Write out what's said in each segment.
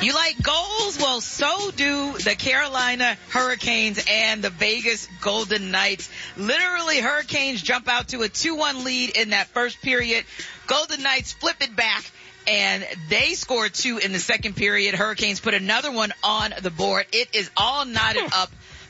You like goals? Well, so do the Carolina Hurricanes and the Vegas Golden Knights. Literally, Hurricanes jump out to a 2-1 lead in that first period. Golden Knights flip it back, and they scored 2 in the second period. Hurricanes put another one on the board. It is all knotted up.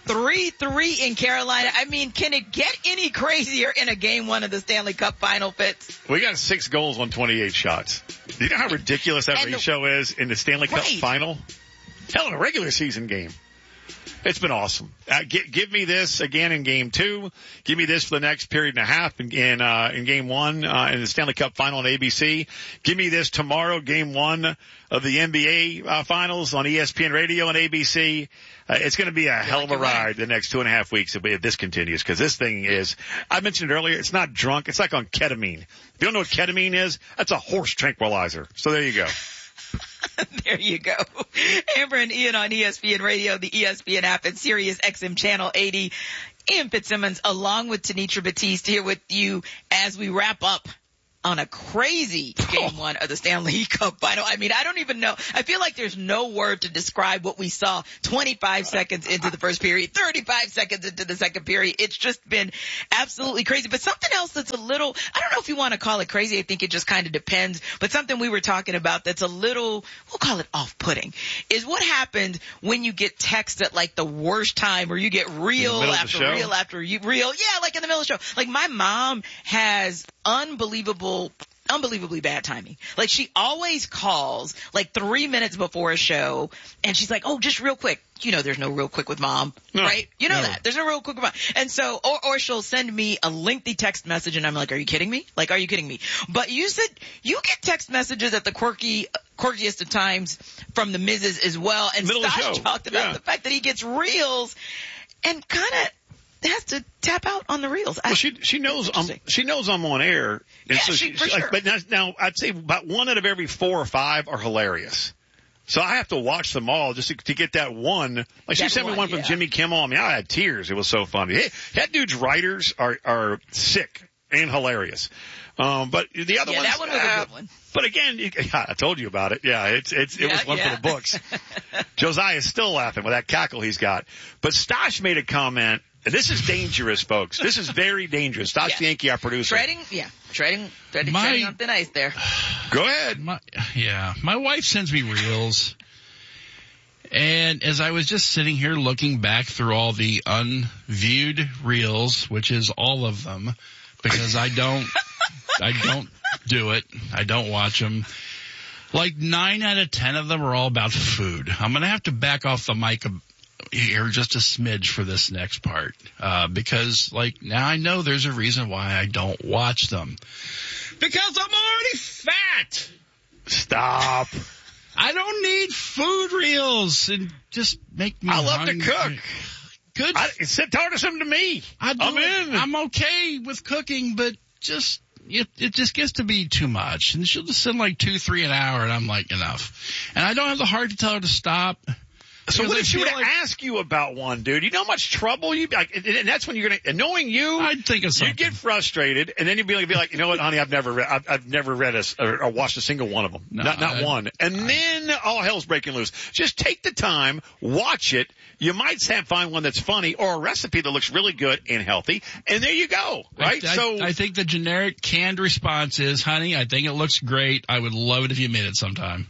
3-3 in Carolina. I mean, can it get any crazier in a game 1 of the Stanley Cup final, Fitz? We got 6 goals on 28 shots. Do you know how ridiculous that ratio is in the Stanley Cup final? Hell, in a regular season game. It's been awesome. Give me this again in game 2. Give me this for the next period and a half in game 1 in the Stanley Cup final on ABC. Give me this tomorrow, game 1 of the NBA finals on ESPN Radio and ABC. It's going to be a hell of a ride the next 2.5 weeks if this continues, because this thing is, I mentioned it earlier, it's not drunk. It's like on ketamine. If you don't know what ketamine is, that's a horse tranquilizer. So there you go. There you go. Amber and Ian on ESPN Radio, the ESPN app, and Sirius XM Channel 80. Ian Fitzsimmons along with Tenitra Batiste here with you as we wrap up on a crazy game 1 of the Stanley Cup final. I mean, I don't even know. I feel like there's no word to describe what we saw 25 seconds into the first period, 35 seconds into the second period. It's just been absolutely crazy. But something else that's a little, I don't know if you want to call it crazy. I think it just kind of depends. But something we were talking about that's a little, we'll call it off-putting, is what happened when you get text at like the worst time, or you get reel after reel after reel. Yeah, like in the middle of the show. Like my mom has unbelievably bad timing. Like she always calls like 3 minutes before a show, and she's like, oh, just real quick. You know, there's no real quick with mom, right? You know that. There's no real quick with mom. And so, or she'll send me a lengthy text message, and I'm like, are you kidding me? Like, are you kidding me? But you said you get text messages at the quirkiest of times from the Mrs. as well. And Stash talked about the fact that he gets reels and kind of has to tap out on the reels. Well, she knows I'm on air. And yeah, so for sure. But now I'd say about 1 out of every 4 or 5 are hilarious. So I have to watch them all just to get that one. Like she sent me one from Jimmy Kimmel. I mean, I had tears. It was so funny. Hey, that dude's writers are sick and hilarious. But the other one, that one was a good one. But again, I told you about it. Yeah, it was one for the books. Josiah is still laughing with that cackle he's got. But Stash made a comment. And this is dangerous, folks. This is very dangerous. Stash Yankee, our producer. Treading on thin ice there. Go ahead. My wife sends me reels. And as I was just sitting here looking back through all the unviewed reels, which is all of them, because I don't do it. I don't watch them. Like 9 out of 10 of them are all about food. I'm going to have to back off the mic here just a smidge for this next part, because like now I know there's a reason why I don't watch them, because I'm already fat. Stop. I don't need food reels and just make me I love hungry. to cook. Good. Target some to me. I'm in. I'm okay with cooking, but it just gets to be too much. And she'll just send like 2-3 an hour, and I'm like, enough. And I don't have the heart to tell her to stop. So what if she were to ask you about one, dude? You know how much trouble you'd be like, and that's when you're going to, knowing you, I'd think of something. You'd get frustrated, and then you'd be like, you know what, honey, I've never read or watched a single one of them. No, not one. And then all hell's breaking loose. Just take the time, watch it. You might find one that's funny or a recipe that looks really good and healthy, and there you go, right? I think the generic canned response is, honey, I think it looks great. I would love it if you made it sometime.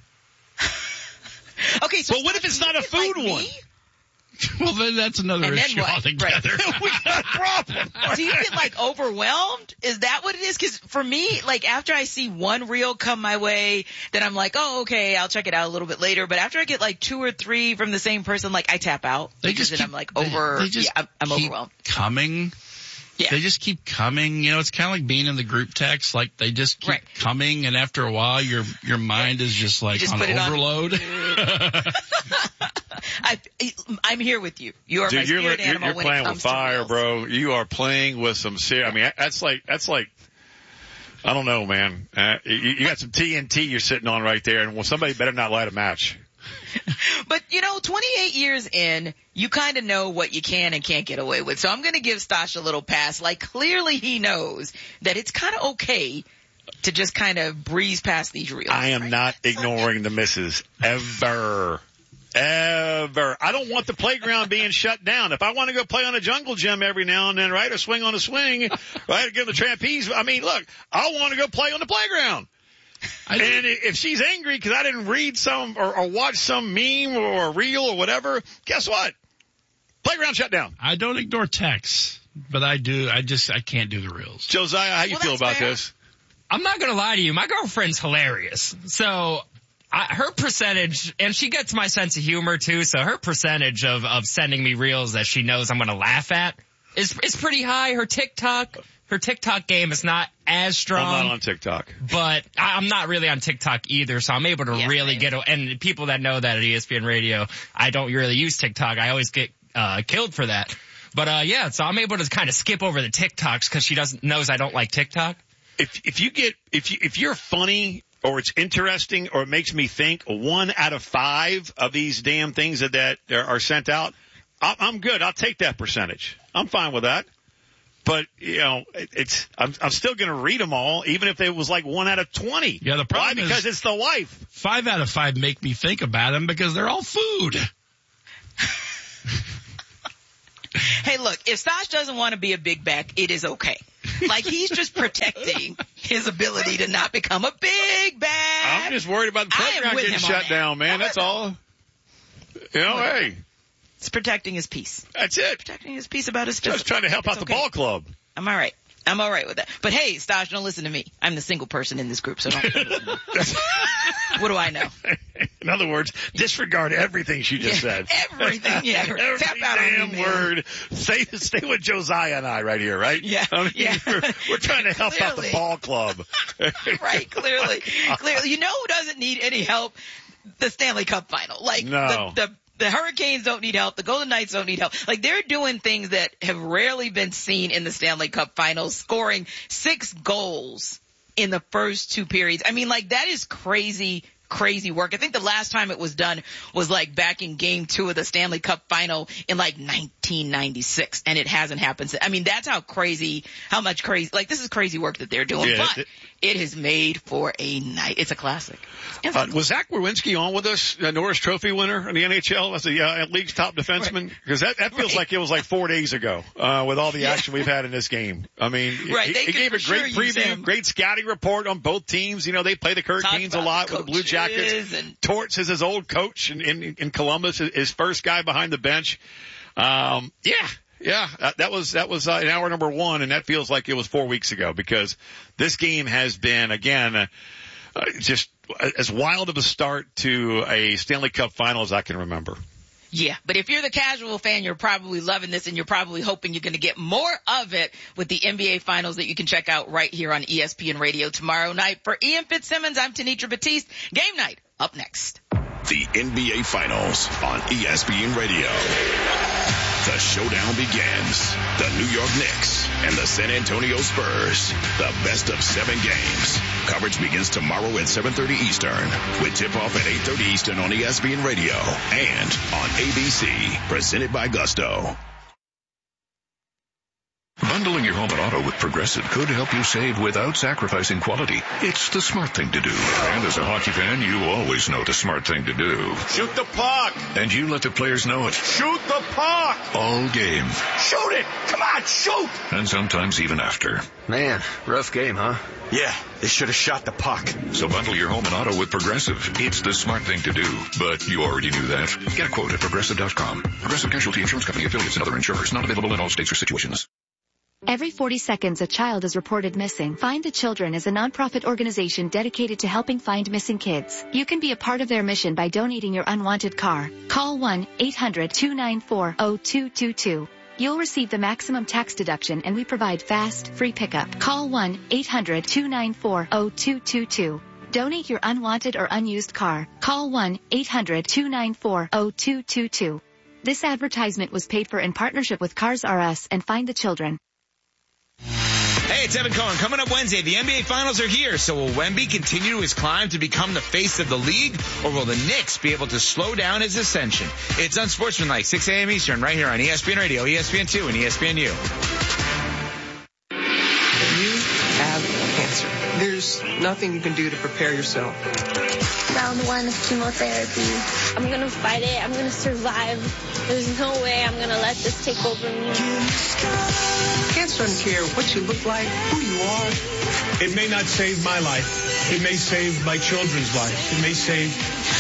Okay, so but what if it's not a food one? Well, then that's another issue altogether. We got a problem. Do you get like overwhelmed? Is that what it is? Because for me, like after I see one reel come my way, then I'm like, oh, okay, I'll check it out a little bit later. But after I get like 2 or 3 from the same person, like I tap out. I'm like I'm overwhelmed. Coming. Yeah. They just keep coming. You know, it's kind of like being in the group text. Like they just keep coming, and after a while, your mind is just like on overload. I'm here with you. You are my spirit animal. You're playing with fire, bro. You are playing with some serious. I mean, that's like. I don't know, man. You got some TNT you're sitting on right there, and somebody better not light a match. But, 28 years in, you kind of know what you can and can't get away with. So I'm going to give Stash a little pass. Like, clearly he knows that it's kind of okay to just kind of breeze past these reels. I am not ignoring the misses ever. Ever. I don't want the playground being shut down. If I want to go play on a jungle gym every now and then, right, or swing on a swing, right, get on the trapeze. I mean, look, I want to go play on the playground. And if she's angry because I didn't read some or watch some meme or a reel or whatever, guess what? Playground shut down. I don't ignore texts, but I do. I can't do the reels. Josiah, how you feel about this? I'm not going to lie to you. My girlfriend's hilarious. So her percentage, and she gets my sense of humor too, so her percentage of sending me reels that she knows I'm going to laugh at is pretty high. Her TikTok game is not as strong. I'm not on TikTok. But I'm not really on TikTok either, so I'm able to really get, and people that know that at ESPN Radio, I don't really use TikTok. I always get killed for that. But so I'm able to kind of skip over the TikToks because she knows I don't like TikTok. If you're funny or it's interesting or it makes me think, 1 out of 5 of these damn things that are sent out, I'm good. I'll take that percentage. I'm fine with that. But, I'm still going to read them all, even if it was like 1 out of 20. Yeah, the problem is because it's the wife. 5 out of 5 make me think about them because they're all food. Hey, look, if Stosh doesn't want to be a big back, it is okay. Like, he's just protecting his ability to not become a big back. I'm just worried about the playground getting shut down, man. That's all. Hey. It's protecting his peace. That's it. Protecting his peace about his physical. Just trying to help out the ball club. I'm all right. I'm all right with that. But hey, Stosh, don't listen to me. I'm the single person in this group, so don't listen to me. What do I know? In other words, disregard everything she just said. Everything, yeah. Every Tap out damn on me, word. Stay with Josiah and I right here, right? Yeah. We're trying to help out the ball club. Right, clearly. You know who doesn't need any help? The Stanley Cup final. Like, no. The Hurricanes don't need help. The Golden Knights don't need help. Like, they're doing things that have rarely been seen in the Stanley Cup Finals, scoring 6 goals in the first 2 periods. I mean, like, that is crazy work. I think the last time it was done was like back in game 2 of the Stanley Cup final in like 1996, and it hasn't happened since. I mean, that's how much crazy, like, this is crazy work that they're doing, but it is made for a night. It's a classic. Was Zach Werenski on with us, Norris Trophy winner in the NHL as the league's top defenseman? Because that feels like it was like 4 days ago, with all the action we've had in this game. I mean, he gave a great preview, great scouting report on both teams. You know, they play the Hurricanes a lot with the Blue Jackets. And Torts is his old coach in Columbus, his first guy behind the bench. That was in hour number 1, and that feels like it was 4 weeks ago because this game has been, again, just as wild of a start to a Stanley Cup final as I can remember. Yeah, but if you're the casual fan, you're probably loving this, and you're probably hoping you're going to get more of it with the NBA Finals that you can check out right here on ESPN Radio tomorrow night. For Ian Fitzsimmons, I'm Tenitra Batiste. Game night up next. The NBA Finals on ESPN Radio. The showdown begins. The New York Knicks and the San Antonio Spurs. The best of 7 games. Coverage begins tomorrow at 7:30 Eastern with tip-off at 8:30 Eastern on ESPN Radio and on ABC. Presented by Gusto. Bundling your home and auto with Progressive could help you save without sacrificing quality. It's the smart thing to do. And as a hockey fan, you always know the smart thing to do. Shoot the puck! And you let the players know it. Shoot the puck! All game. Shoot it! Come on, shoot! And sometimes even after. Man, rough game, huh? Yeah, they should have shot the puck. So bundle your home and auto with Progressive. It's the smart thing to do. But you already knew that. Get a quote at Progressive.com. Progressive Casualty Insurance Company affiliates and other insurers. Not available in all states or situations. Every 40 seconds a child is reported missing. Find the Children is a nonprofit organization dedicated to helping find missing kids. You can be a part of their mission by donating your unwanted car. Call 1-800-294-0222. You'll receive the maximum tax deduction, and we provide fast, free pickup. Call 1-800-294-0222. Donate your unwanted or unused car. Call 1-800-294-0222. This advertisement was paid for in partnership with Cars R Us and Find the Children. Hey, it's Evan Cohen. Coming up Wednesday, the NBA Finals are here. So will Wemby continue his climb to become the face of the league, or will the Knicks be able to slow down his ascension? It's Unsportsmanlike, 6 a.m. Eastern, right here on ESPN Radio, ESPN2, and ESPNU. You have cancer. There's there's nothing you can do to prepare yourself. Round 1 of chemotherapy. I'm gonna fight it. I'm gonna survive. There's no way I'm gonna let this take over me. Cancer doesn't care what you look like, who you are. It may not save my life. It may save my children's life. It may save